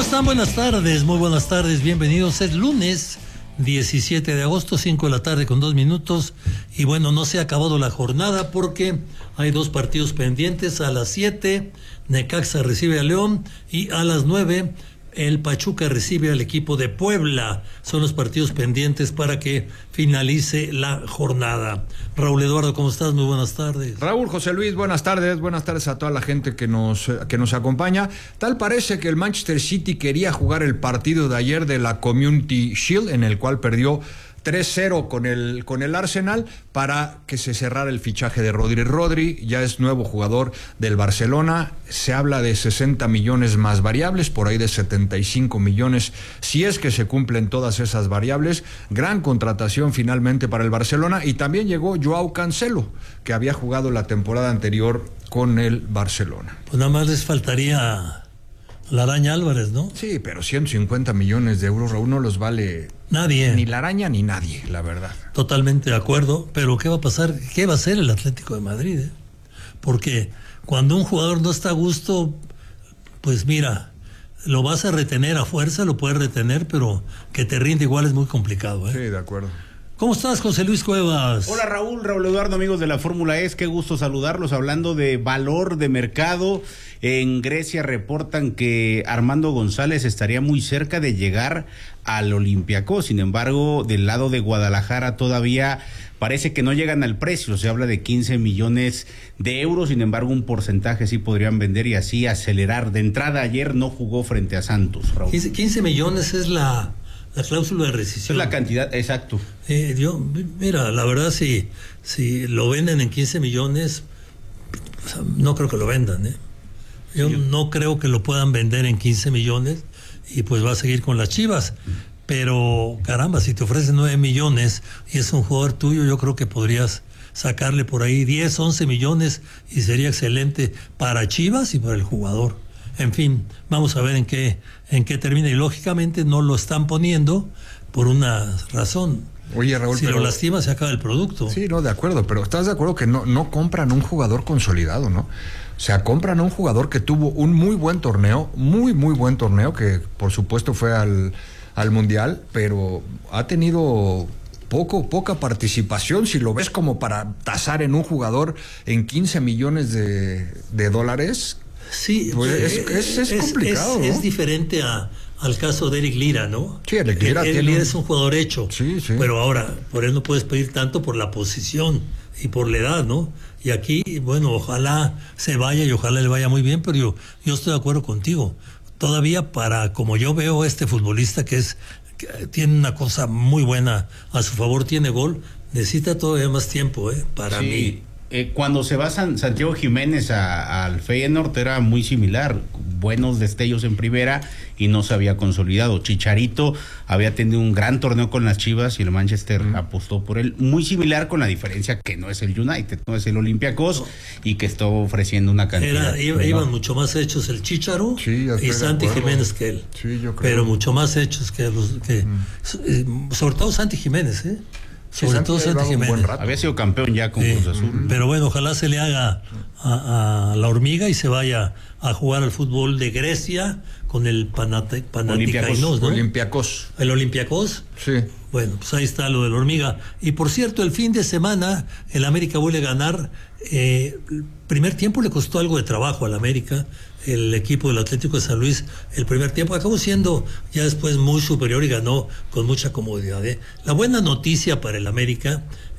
están? Buenas tardes, muy buenas tardes, bienvenidos. Es lunes 17 de agosto, 5 de la tarde con 2 minutos. Y bueno, no se ha acabado la jornada porque hay dos partidos pendientes. A las 7, Necaxa recibe a León y a las 9, el Pachuca recibe al equipo de Puebla. Son los partidos pendientes para que finalice la jornada. Raúl Eduardo, ¿cómo estás? Muy buenas tardes. Raúl, José Luis, buenas tardes a toda la gente que nos acompaña. Tal parece que el Manchester City quería jugar el partido de ayer de la Community Shield, en el cual perdió 3-0 con el Arsenal, para que se cerrara el fichaje de Rodri. Rodri ya es nuevo jugador del Barcelona. Se habla de 60 millones más variables, por ahí de 75 millones si es que se cumplen todas esas variables. Gran contratación finalmente para el Barcelona. Y también llegó Joao Cancelo, que había jugado la temporada anterior con el Barcelona. Pues nada más les faltaría la Araña Álvarez, ¿no? Sí, pero 150 millones de euros, Raúl, no los vale nadie. Ni la Araña ni nadie, la verdad. Totalmente de acuerdo, pero ¿qué va a pasar? ¿Qué va a hacer el Atlético de Madrid? Porque cuando un jugador no está a gusto, pues mira, lo vas a retener a fuerza, lo puedes retener, pero que te rinde igual es muy complicado, ¿eh? Sí, de acuerdo. ¿Cómo estás, José Luis Cuevas? Hola Raúl Eduardo, amigos de la Fórmula E, qué gusto saludarlos. Hablando de valor de mercado, en Grecia reportan que Armando González estaría muy cerca de llegar al Olympiacos. Sin embargo, del lado de Guadalajara todavía parece que no llegan al precio. Se habla de 15 millones de euros, sin embargo un porcentaje sí podrían vender y así acelerar. De entrada ayer no jugó frente a Santos, Raúl. 15 millones es la cláusula de rescisión. Es la cantidad, exacto. Mira, la verdad, si lo venden en 15 millones, no creo que lo vendan, ¿eh? Yo no creo que lo puedan vender en 15 millones y pues va a seguir con las Chivas. Pero, caramba, si te ofrecen 9 millones y es un jugador tuyo, yo creo que podrías sacarle por ahí 10, 11 millones y sería excelente para Chivas y para el jugador. En fin, vamos a ver en qué termina. Y lógicamente no lo están poniendo por una razón. Oye, Raúl, si lo lastima se acaba el producto. Sí, no, de acuerdo, pero ¿estás de acuerdo que no compran un jugador consolidado, no? O sea, compran un jugador que tuvo un muy buen torneo, muy buen torneo, que por supuesto fue al Mundial, pero ha tenido poca participación. Si lo ves como para tasar en un jugador en 15 millones de dólares... Sí, pues es complicado, ¿no? Es diferente al caso de Eric Lira, ¿no? Sí, Eric Lira es un jugador hecho. Sí. Pero ahora, por él no puedes pedir tanto por la posición y por la edad, ¿no? Y aquí, bueno, ojalá se vaya y ojalá le vaya muy bien, pero yo estoy de acuerdo contigo. Todavía como yo veo a este futbolista que tiene una cosa muy buena a su favor, tiene gol, necesita todavía más tiempo, para mí. Cuando se va Santiago Jiménez al Feyenoord era muy similar, buenos destellos en primera y no se había consolidado. Chicharito había tenido un gran torneo con las Chivas y el Manchester apostó por él, muy similar, con la diferencia que no es el United, no es el Olympiacos, y que está ofreciendo una cantidad. Iban mucho más hechos el Chícharo y Santi Jiménez que él. Sí, yo creo. Pero mucho más hechos que sobre todo Santi Jiménez, sobre todo Santi Jiménez. Había sido campeón ya con Cruz Azul. Pero bueno, ojalá se le haga a la hormiga y se vaya a jugar al fútbol de Grecia con el Panathinaikos, ¿no? Olympiacos. ¿El Olympiacos? Sí. Bueno, pues ahí está lo de la hormiga. Y por cierto, el fin de semana el América vuelve a ganar. Primer tiempo le costó algo de trabajo al América, el equipo del Atlético de San Luis. El primer tiempo acabó siendo ya después muy superior y ganó con mucha comodidad, La buena noticia para el América